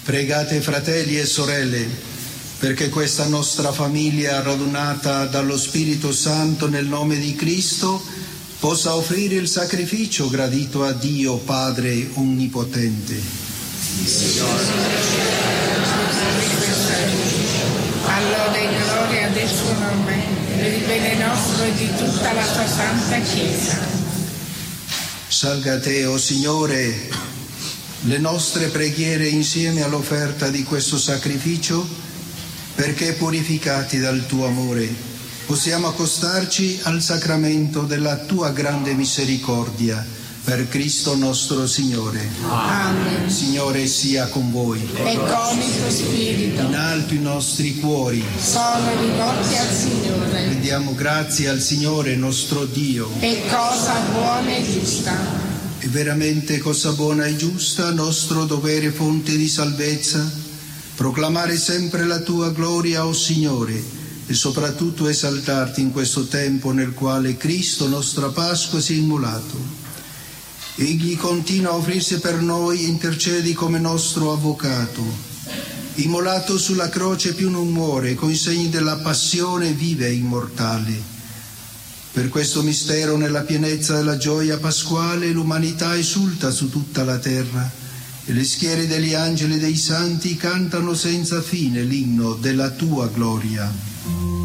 Pregate, fratelli e sorelle, perché questa nostra famiglia radunata dallo Spirito Santo nel nome di Cristo possa offrire il sacrificio gradito a Dio Padre Onnipotente. Allora in gloria del suo nome, per il bene nostro e di tutta la sua santa Chiesa. Salga a te, o Signore, le nostre preghiere insieme all'offerta di questo sacrificio, perché purificati dal tuo amore possiamo accostarci al sacramento della tua grande misericordia, per Cristo nostro Signore. Amen. Signore sia con voi. E con il tuo spirito. In alto i nostri cuori. Sono rivolti al Signore. Diamo grazie al Signore nostro Dio. E cosa buona e giusta. È veramente cosa buona e giusta, nostro dovere fonte di salvezza, proclamare sempre la tua gloria, o Signore, e soprattutto esaltarti in questo tempo nel quale Cristo, nostra Pasqua, si è immolato. Egli continua a offrirsi per noi e intercedi come nostro avvocato. Immolato sulla croce più non muore, con i segni della passione vive e immortale. Per questo mistero, nella pienezza della gioia pasquale, l'umanità esulta su tutta la terra e le schiere degli angeli e dei santi cantano senza fine l'inno della tua gloria.